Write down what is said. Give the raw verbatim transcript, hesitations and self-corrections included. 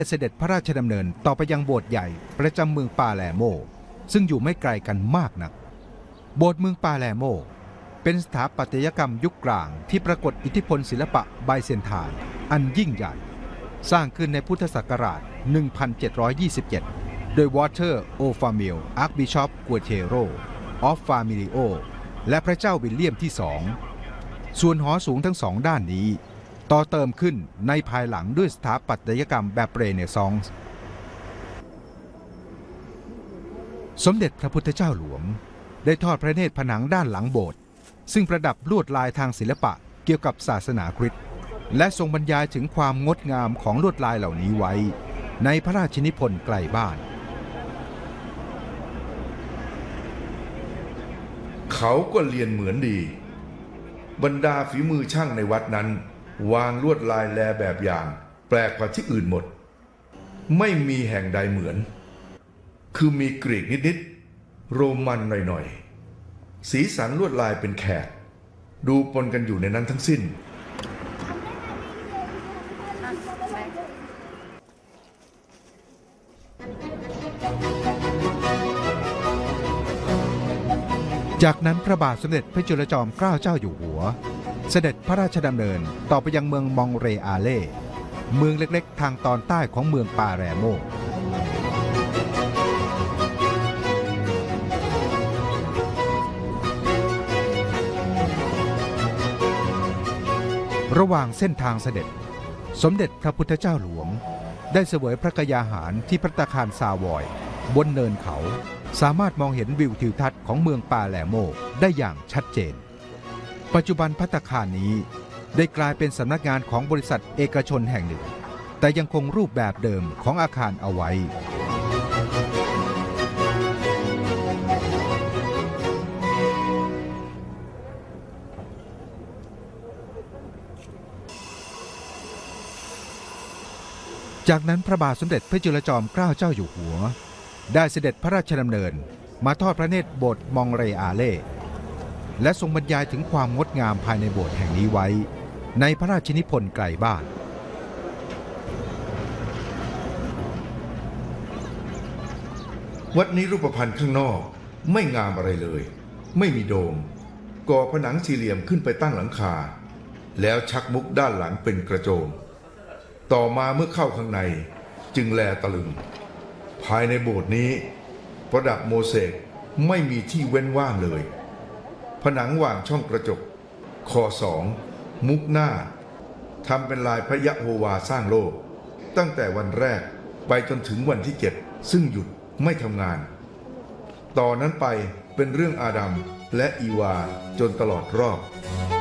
เสด็จพระราชดำเนินต่อไปยังโบสถ์ใหญ่ประจำเมืองปาเลโมซึ่งอยู่ไม่ไกลกันมากนักโบสถ์เมืองปาเลโมเป็นสถาปัตยกรรมยุคกลางที่ปรากฏอิทธิพลศิลปะไบเซนไทน์อันยิ่งใหญ่สร้างขึ้นในพุทธศักราช หนึ่งพันเจ็ดร้อยยี่สิบเจ็ด โดยวอเตอร์ โอฟามิล อาร์คบิชอป กัวเทโร ออฟฟามิลิโอ และพระเจ้าวิลเลียมที่สอง ส่วนหอสูงทั้งสองด้านนี้ต่อเติมขึ้นในภายหลังด้วยสถาปัตยกรรมแบบเรเนซองส์สมเด็จพระพุทธเจ้าหลวงได้ทอดพระเนตรผนังด้านหลังโบสถ์ซึ่งประดับลวดลายทางศิลปะเกี่ยวกับศาสนาคริสต์และทรงบรรยายถึงความงดงามของลวดลายเหล่านี้ไว้ในพระราชนิพนธ์ไกลบ้านเขาก็เรียนเหมือนดีบรรดาฝีมือช่างในวัดนั้นวางลวดลายแลแบบอย่างแปลกกว่าที่อื่นหมดไม่มีแห่งใดเหมือนคือมีกรีกนิดๆโรมันหน่อยๆสีสันลวดลายเป็นแขกดูปนกันอยู่ในนั้นทั้งสิ้นจากนั้นพระบาทสมเด็จพระจุลจอมเกล้าเจ้าอยู่หัวเสด็จพระราชดำเนินต่อไปยังเมืองมองเรอาเล่เมืองเล็กๆทางตอนใต้ของเมืองปาเลโมระหว่างเส้นทางเสด็จสมเด็จพระพุทธเจ้าหลวงได้เสวยพระกยาหารที่ภัตตาคารซาวอยบนเนินเขาสามารถมองเห็นวิวทิวทัศน์ของเมืองปาเลโมได้อย่างชัดเจนปัจจุบันภัตตาคารนี้ได้กลายเป็นสำนักงานของบริษัทเอกชนแห่งหนึ่งแต่ยังคงรูปแบบเดิมของอาคารเอาไว้จากนั้นพระบาทสมเด็จพระจุลจอมเกล้าเจ้าอยู่หัวได้เสด็จพระราชดำเนินมาทอดพระเนตรโบสถ์มองเรอาเล่และทรงบรรยายถึงความงดงามภายในโบสถ์แห่งนี้ไว้ในพระราชนิพนธ์ไกลบ้านวัดนี้รูปพรรณข้างนอกไม่งามอะไรเลยไม่มีโดมก่อผนังสี่เหลี่ยมขึ้นไปตั้งหลังคาแล้วชักมุกด้านหลังเป็นกระโจมต่อมาเมื่อเข้าข้างในจึงแลตะลึงภายในโบสถ์นี้ประดับโมเสกไม่มีที่เว้นว่างเลยผนังวางช่องกระจกคอสองมุกหน้าทำเป็นลายพระยะโฮวาสร้างโลกตั้งแต่วันแรกไปจนถึงวันที่เจ็ดซึ่งหยุดไม่ทำงานต่อนนั้นไปเป็นเรื่องอาดัมและอีวาจนตลอดรอบ